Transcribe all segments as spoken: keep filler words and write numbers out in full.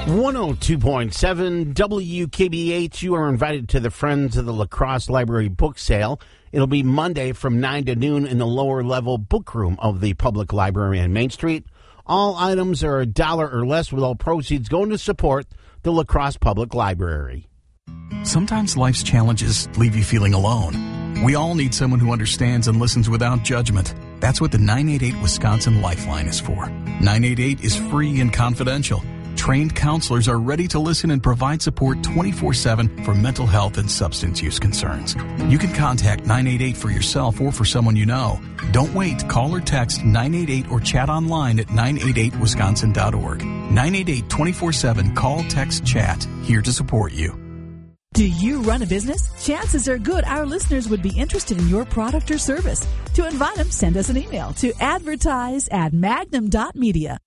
one oh two point seven W K B H. You are invited to the Friends of the La Crosse Library book sale. It'll be Monday from nine to noon in the lower level book room of the Public Library on Main Street. All items are a dollar or less, with all proceeds going to support the La Crosse Public Library. Sometimes life's challenges leave you feeling alone. We all need someone who understands and listens without judgment. That's what the nine eight eight Wisconsin Lifeline is for. nine eight eight is free and confidential. Trained counselors are ready to listen and provide support twenty-four seven for mental health and substance use concerns. You can contact nine eight eight for yourself or for someone you know. Don't wait. Call or text nine eight eight or chat online at nine eight eight wisconsin dot org. nine eight eight twenty-four seven. Call, text, chat. Here to support you. Do you run a business? Chances are good our listeners would be interested in your product or service. To invite them, send us an email to advertise at magnum dot media.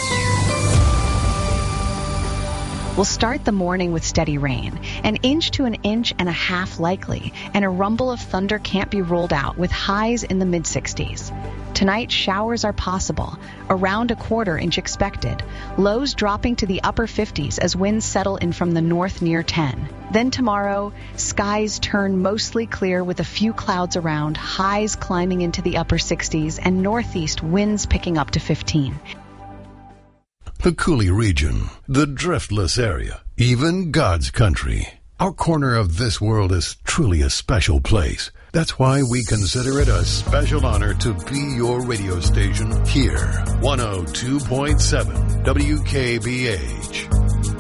We'll start the morning with steady rain, an inch to an inch and a half likely, and a rumble of thunder can't be ruled out with highs in the mid sixties. Tonight, showers are possible, around a quarter inch expected, lows dropping to the upper fifties as winds settle in from the north near ten. Then tomorrow, skies turn mostly clear with a few clouds around, highs climbing into the upper sixties, and northeast winds picking up to fifteen. The Coulee region, the driftless area, even God's country. Our corner of this world is truly a special place. That's why we consider it a special honor to be your radio station here. one oh two point seven W K B H.